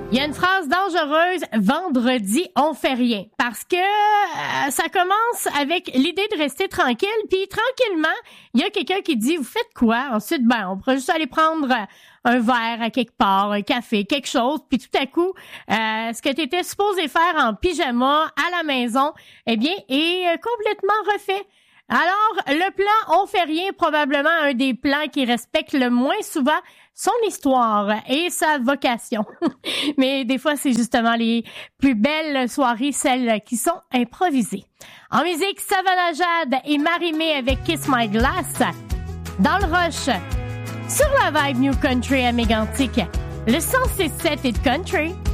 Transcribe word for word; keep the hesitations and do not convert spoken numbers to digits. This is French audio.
Il y a une phrase dangereuse, vendredi, on fait rien. Parce que euh, ça commence avec l'idée de rester tranquille, puis tranquillement, il y a quelqu'un qui dit, vous faites quoi? Ensuite, ben, on pourrait juste aller prendre un verre à quelque part, un café, quelque chose, puis tout à coup, euh, ce que tu étais supposé faire en pyjama à la maison, eh bien, est euh, complètement refait. Alors, le plan « On fait rien » probablement un des plans qui respecte le moins souvent son histoire et sa vocation. Mais des fois, c'est justement les plus belles soirées, celles qui sont improvisées. En musique, Savannah Jade et Marie-Mé avec Kiss My Glass. Dans le rush, sur la vibe New Country à Mégantic, le cent six sept est de Country.